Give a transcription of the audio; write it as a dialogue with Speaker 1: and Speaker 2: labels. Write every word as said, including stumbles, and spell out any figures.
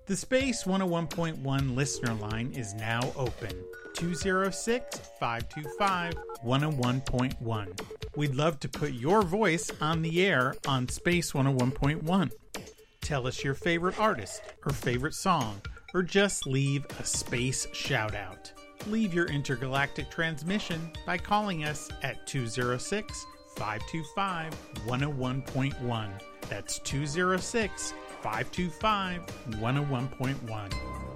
Speaker 1: The Space one oh one point one listener line is now open. two oh six, five two five, one oh one point one. We'd love to put your voice on the air on Space one oh one point one. Tell us your favorite artist or favorite song, or just leave a space shout out. Leave your intergalactic transmission by calling us at two oh six, five two five, one oh one point one. That's two oh six, five two five, one oh one point one.